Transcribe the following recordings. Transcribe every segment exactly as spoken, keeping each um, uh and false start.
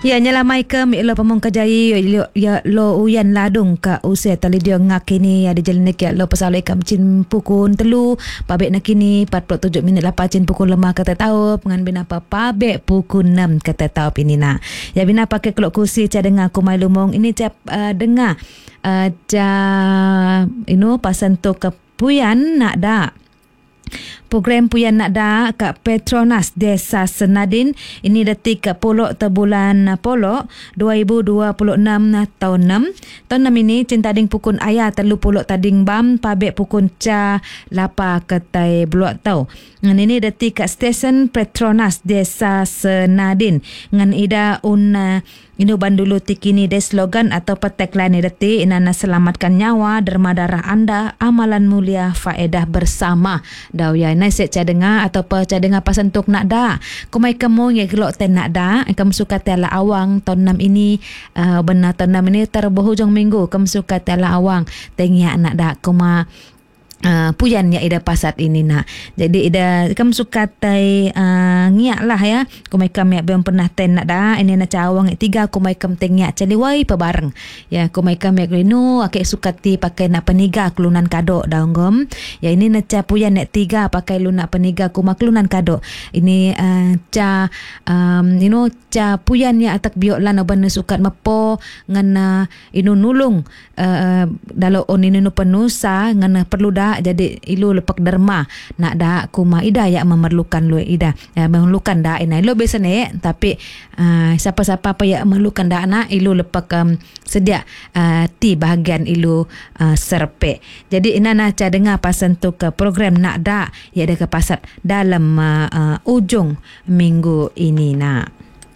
Ya nyalamai ke lo pamong kajai yo ya lo uyan ladung ka usai tali dia ngakini ada jalan nak lo pasal ikam cin pukul telu pabek nak kini empat puluh tujuh minit lapan cin pukul lima kata tahu pengan bina apa pabek pukul enam kata tahu ini nak ya bina pakai kelok kursi ca dengar aku mai lumong ini ca uh, dengar uh, ca inu pasan tu kepuyan nak dak program puyan nak dah kat Petronas Desa Senadin ini detik ke Polok terbulan Polok dua ribu dua puluh enam tahun enam tahun enam ini cintading pukun ayah telu polok tading bam pabek pukun ca lapa ketai blok tau ngan ini detik kat stesen Petronas Desa Senadin ngan ida un inu bandulu tikini de slogan atau tagline detik inana selamatkan nyawa derma darah anda amalan mulia faedah bersama dau ya nai set ca dengar atau apa ca dengar pasan tuk nak dah kumai kamu ye gelok ten nak dah kamu suka tela awang tahun enam ini uh, benar tahun enam ini terbohujung minggu kamu suka tela awang tengia nak dah kuma Uh, puyan ya ida pasat ini nak jadi ida kamu suka tai uh, ngiak lah ya kumai kam ya belum pernah ten nak dah ini nak cawang tiga kumai kam tengiak celiwai pebareng ya kumai kam ya grinu akek suka ti pakai nak peniga kelunan kado daunggom ya ini nak ca puyan nak tiga pakai lunak peniga kuma kelunan kado ini uh, ca um, you know ca puyan ya atak biok lan oban sukat mepo ngana inu nulung uh, dalam on ini nu penusa ngana perlu dah jadi ilu lepak derma nak dah kuma ida ya memerlukan lu ida ya memerlukan dah ina ilu biasa ne tapi uh, siapa-siapa apa ya memerlukan dah nak ilu lepak um, sedia uh, ti bahagian ilu uh, serpe jadi ina nak ca dengar pasan tu ke program nak dah ya ada ke pasat dalam uh, uh, ujung minggu ini nak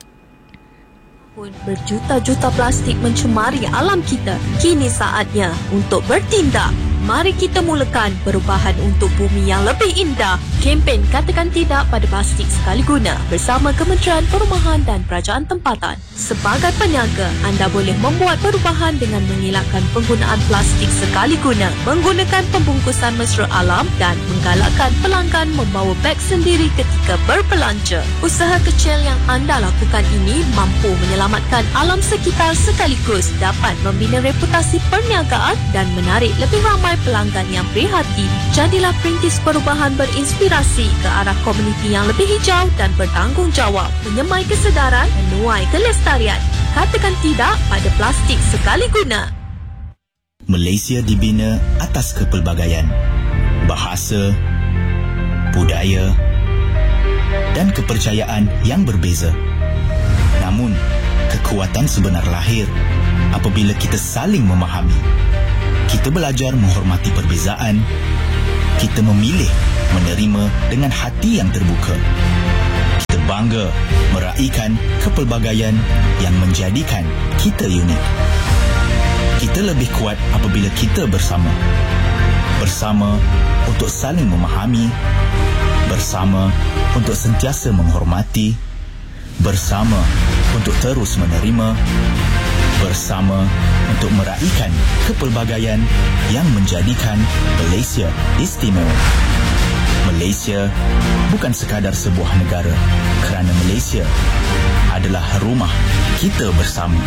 berjuta-juta plastik mencemari alam kita. Kini saatnya untuk bertindak. Mari kita mulakan perubahan untuk bumi yang lebih indah. Kempen Katakan Tidak pada Plastik Sekali Guna bersama Kementerian Perumahan dan Kerajaan Tempatan. Sebagai peniaga, anda boleh membuat perubahan dengan mengelakkan penggunaan plastik sekali guna, menggunakan pembungkusan mesra alam dan menggalakkan pelanggan membawa beg sendiri ketika berbelanja. Usaha kecil yang anda lakukan ini mampu menyelamatkan alam sekitar sekaligus dapat membina reputasi perniagaan dan menarik lebih ramai pelanggan yang prihatin. Jadilah perintis perubahan berinspirasi ke arah komuniti yang lebih hijau dan bertanggungjawab, menyemai kesedaran, menuai kelestarian. Katakan tidak pada plastik sekali guna. Malaysia dibina atas kepelbagaian, bahasa, budaya dan kepercayaan yang berbeza. Namun, kekuatan sebenar lahir apabila kita saling memahami. Kita belajar menghormati perbezaan. Kita memilih menerima dengan hati yang terbuka. Kita bangga meraihkan kepelbagaian yang menjadikan kita unik. Kita lebih kuat apabila kita bersama. Bersama untuk saling memahami. Bersama untuk sentiasa menghormati. Bersama untuk terus menerima. Bersama untuk meraihkan kepelbagaian yang menjadikan Malaysia istimewa. Malaysia bukan sekadar sebuah negara, kerana Malaysia adalah rumah kita bersama.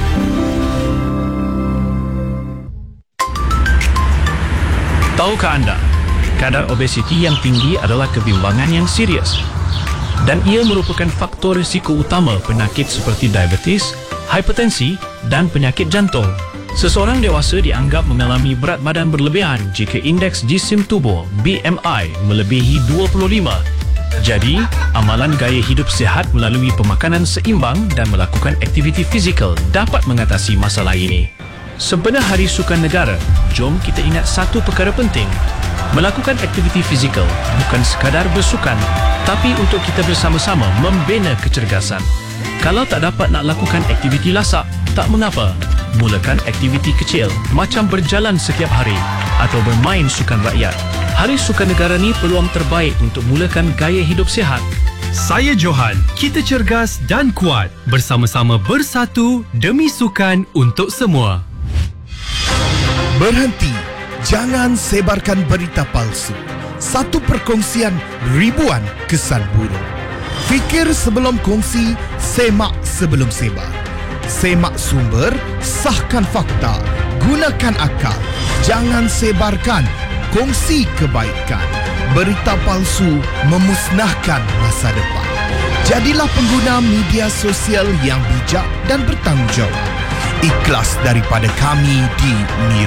Tahukah anda, kadar obesiti yang tinggi adalah kebimbangan yang serius dan ia merupakan faktor risiko utama penyakit seperti diabetes, hipertensi dan penyakit jantung. Seseorang dewasa dianggap mengalami berat badan berlebihan jika indeks jisim tubuh B M I melebihi dua puluh lima. Jadi, amalan gaya hidup sihat melalui pemakanan seimbang dan melakukan aktiviti fizikal dapat mengatasi masalah ini. Sempena Hari Sukan Negara, jom kita ingat satu perkara penting. Melakukan aktiviti fizikal bukan sekadar bersukan, tapi untuk kita bersama-sama membina kecergasan. Kalau tak dapat nak lakukan aktiviti lasak, tak mengapa. Mulakan aktiviti kecil macam berjalan setiap hari atau bermain sukan rakyat. Hari Sukan Negara ni peluang terbaik untuk mulakan gaya hidup sihat. Saya Johan, kita cergas dan kuat. Bersama-sama bersatu demi sukan untuk semua. Berhenti. Jangan sebarkan berita palsu. Satu perkongsian ribuan kesan buruk. Fikir sebelum kongsi, semak sebelum sebar. Semak sumber, sahkan fakta, gunakan akal. Jangan sebarkan, kongsi kebaikan. Berita palsu memusnahkan masa depan. Jadilah pengguna media sosial yang bijak dan bertanggungjawab. Ikhlas daripada kami di Mira.